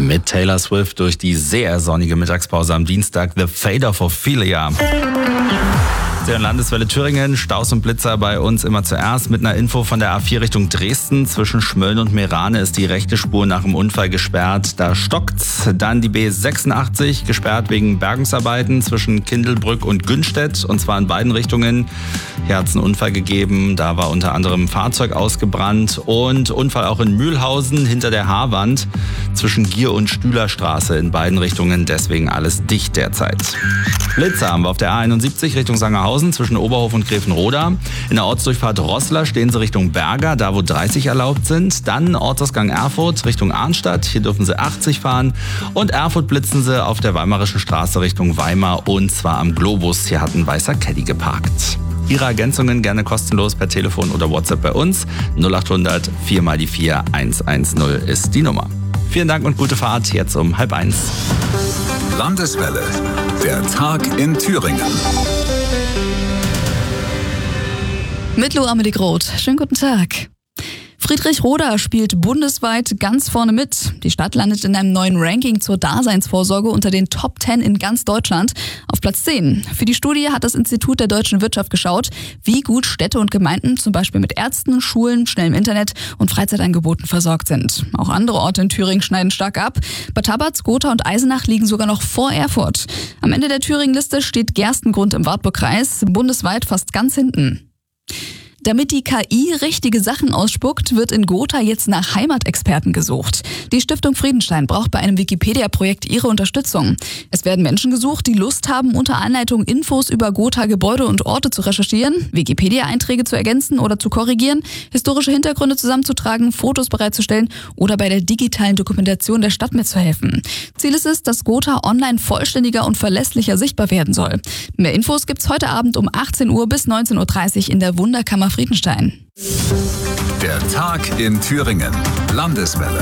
Mit Taylor Swift durch die sehr sonnige Mittagspause am Dienstag, The Fate of Ophelia. Der Landeswelle Thüringen, Staus und Blitzer bei uns immer zuerst mit einer Info von der A4 Richtung Dresden. Zwischen Schmölln und Meerane ist die rechte Spur nach dem Unfall gesperrt. Da stockt's. Dann die B86 gesperrt wegen Bergungsarbeiten zwischen Kindelbrück und Günstedt. Und zwar in beiden Richtungen. Hier hat es einen Unfall gegeben. Da war unter anderem ein Fahrzeug ausgebrannt. Und Unfall auch in Mühlhausen hinter der Haarwand zwischen Gier- und Stühlerstraße in beiden Richtungen. Deswegen alles dicht derzeit. Blitzer haben wir auf der A71 Richtung Sangerhausen zwischen Oberhof und Grevenroda. In der Ortsdurchfahrt Roßler stehen sie Richtung Berger, da wo 30 erlaubt sind. Dann Ortsausgang Erfurt Richtung Arnstadt. Hier dürfen sie 80 fahren. Und Erfurt blitzen sie auf der Weimarischen Straße Richtung Weimar und zwar am Globus. Hier hat ein weißer Caddy geparkt. Ihre Ergänzungen gerne kostenlos per Telefon oder WhatsApp bei uns. 0800 4x4 110 ist die Nummer. Vielen Dank und gute Fahrt. Jetzt um 12:30. Landeswelle. Der Tag in Thüringen. Mit Lou Amelie Groth. Schönen guten Tag. Friedrichroda spielt bundesweit ganz vorne mit. Die Stadt landet in einem neuen Ranking zur Daseinsvorsorge unter den Top 10 in ganz Deutschland auf Platz 10. Für die Studie hat das Institut der deutschen Wirtschaft geschaut, wie gut Städte und Gemeinden zum Beispiel mit Ärzten, Schulen, schnellem Internet und Freizeitangeboten versorgt sind. Auch andere Orte in Thüringen schneiden stark ab. Bad Tabatz, Gotha und Eisenach liegen sogar noch vor Erfurt. Am Ende der Thüringen-Liste steht Gerstengrund im Wartburgkreis, bundesweit fast ganz hinten. Damit die KI richtige Sachen ausspuckt, wird in Gotha jetzt nach Heimatexperten gesucht. Die Stiftung Friedenstein braucht bei einem Wikipedia-Projekt ihre Unterstützung. Es werden Menschen gesucht, die Lust haben, unter Anleitung Infos über Gotha Gebäude und Orte zu recherchieren, Wikipedia-Einträge zu ergänzen oder zu korrigieren, historische Hintergründe zusammenzutragen, Fotos bereitzustellen oder bei der digitalen Dokumentation der Stadt mitzuhelfen. Ziel ist es, dass Gotha online vollständiger und verlässlicher sichtbar werden soll. Mehr Infos gibt's heute Abend um 18 Uhr bis 19.30 Uhr in der Wunderkammer Friedenstein. Der Tag in Thüringen. Landeswelle.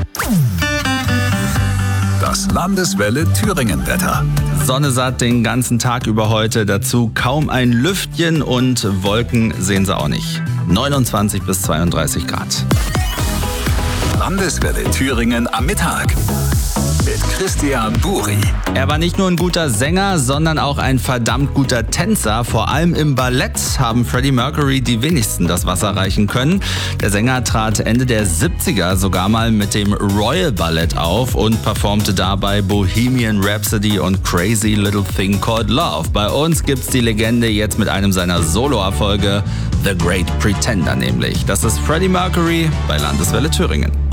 Das Landeswelle Thüringen-Wetter. Sonne satt den ganzen Tag über heute. Dazu kaum ein Lüftchen und Wolken sehen sie auch nicht. 29 bis 32 Grad. Landeswelle Thüringen am Mittag. Mit Christian Buri. Er war nicht nur ein guter Sänger, sondern auch ein verdammt guter Tänzer. Vor allem im Ballett haben Freddie Mercury die wenigsten das Wasser reichen können. Der Sänger trat Ende der 70er sogar mal mit dem Royal Ballett auf und performte dabei Bohemian Rhapsody und Crazy Little Thing Called Love. Bei uns gibt's die Legende jetzt mit einem seiner Solo-Erfolge, The Great Pretender nämlich. Das ist Freddie Mercury bei Landeswelle Thüringen.